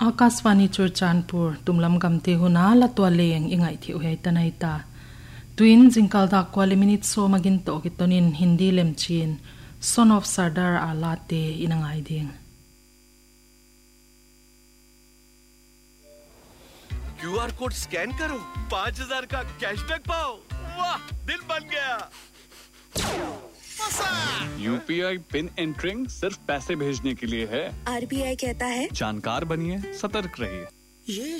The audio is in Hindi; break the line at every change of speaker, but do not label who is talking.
आकाशवाणी चुरचानपुर तुमलम गमते हुना लतवा लेंग इंगाई थि उहे तनाइता ट्विन जिंकल दा क्वाली minute so magin to kitonin hindi lemchin son of sardar alate inangai ding
QR code scan करो 5000 का कैशबैक पाओ। वाह दिल बन गया।
यूपीआई पिन एंटरिंग सिर्फ पैसे भेजने के लिए है।
आरबीआई कहता है
जानकार बनिए, सतर्क रहिए।
ये